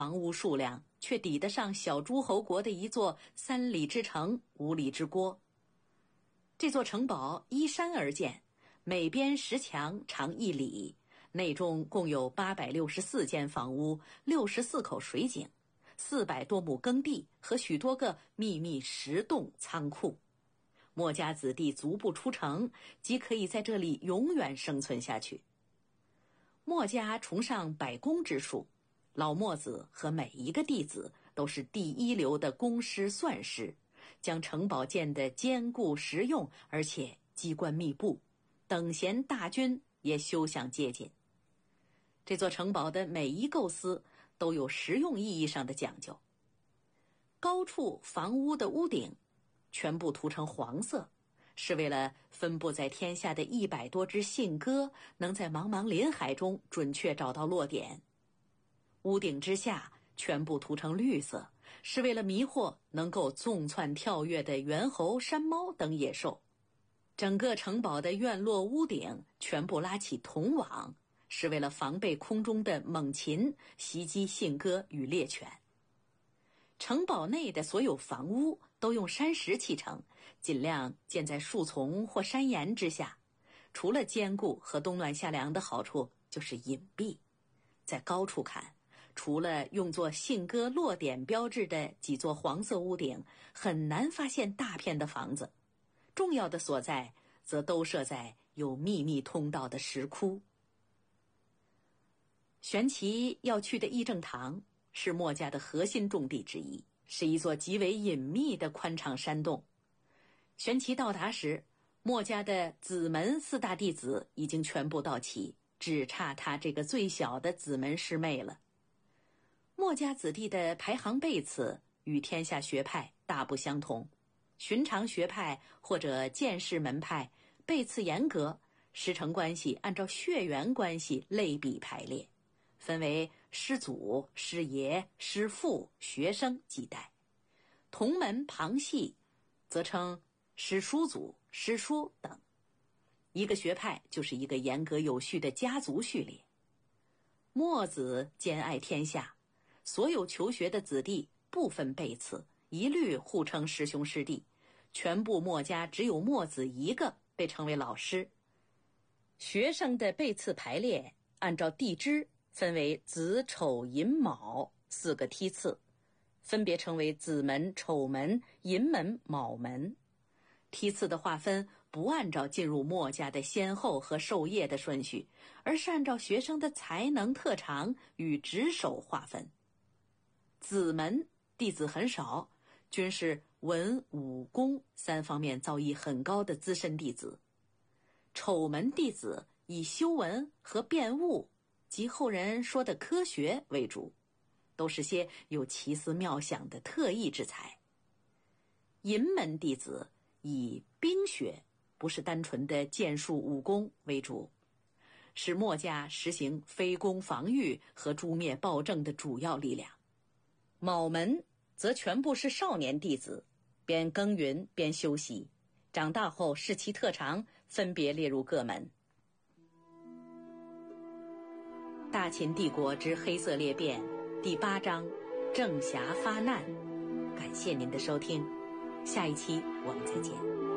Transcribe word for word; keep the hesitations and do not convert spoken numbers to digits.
房屋数量却抵得上小诸侯国的一座三里之城、五里之郭。这座城堡依山而建，每边石墙长一里，内中共有八百六十四间房屋、六十四口水井、四百多亩耕地和许多个秘密石洞仓库。墨家子弟足不出城，即可以在这里永远生存下去。墨家崇尚百工之术，老墨子和每一个弟子都是第一流的工师算师，将城堡建得坚固实用，而且机关密布，等闲大军也休想接近。这座城堡的每一构思都有实用意义上的讲究。高处房屋的屋顶全部涂成黄色，是为了分布在天下的一百多只信鸽能在茫茫林海中准确找到落点。屋顶之下全部涂成绿色，是为了迷惑能够纵窜跳跃的猿猴、山猫等野兽。整个城堡的院落屋顶全部拉起铜网，是为了防备空中的猛禽袭击信鸽与猎犬。城堡内的所有房屋都用山石砌成，尽量建在树丛或山岩之下。除了坚固和冬暖夏凉的好处，就是隐蔽。在高处看，除了用作信鸽落点标志的几座黄色屋顶，很难发现大片的房子。重要的所在则都设在有秘密通道的石窟。玄奇要去的议政堂是墨家的核心重地之一，是一座极为隐秘的宽敞山洞。玄奇到达时，墨家的子门四大弟子已经全部到齐，只差他这个最小的子门师妹了。墨家子弟的排行辈次与天下学派大不相同，寻常学派或者剑士门派辈次严格，师承关系按照血缘关系类比排列，分为师祖、师爷、师父、学生几代。同门旁系则称师叔祖、师叔等。一个学派就是一个严格有序的家族序列。墨子兼爱天下，所有求学的子弟不分辈次，一律互称师兄师弟。全部墨家只有墨子一个被称为老师。学生的辈次排列按照地支分为子、丑、寅、卯四个梯次，分别称为子门、丑门、寅门、卯门。梯次的划分不按照进入墨家的先后和授业的顺序，而是按照学生的才能特长与职守划分。子门弟子很少，均是文武功三方面造诣很高的资深弟子。丑门弟子以修文和辨物及后人说的科学为主，都是些有奇思妙想的特异之才。寅门弟子以兵学，不是单纯的剑术武功为主，是墨家实行非攻防御和诛灭暴政的主要力量。卯门则全部是少年弟子，边耕耘边修习，长大后视其特长，分别列入各门。大秦帝国之黑色裂变第八章郑侠发难，感谢您的收听，下一期我们再见。